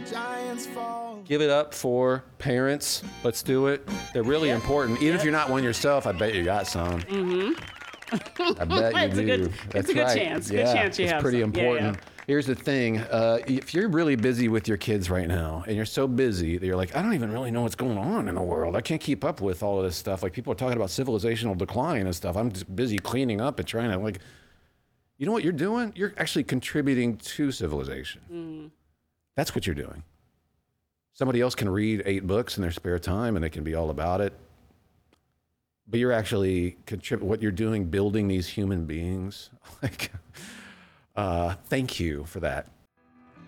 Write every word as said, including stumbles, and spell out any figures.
giants fall. Give it up for parents. Let's do it. They're really important. Even Yep. if you're not one yourself, I bet you got some. Mm-hmm. I bet you It's a do. good- That's it's a good right. chance. Good Yeah, chance you it's have pretty some. Yeah, important. yeah. Here's the thing. Uh, if you're really busy with your kids right now, and you're so busy that you're like, I don't even really know what's going on in the world. I can't keep up with all of this stuff. Like, people are talking about civilizational decline and stuff. I'm just busy cleaning up and trying to, like, you know what you're doing? You're actually contributing to civilization. Mm. That's what you're doing. Somebody else can read eight books in their spare time and they can be all about it. But you're actually contrib- what you're doing, building these human beings. Like, uh, thank you for that.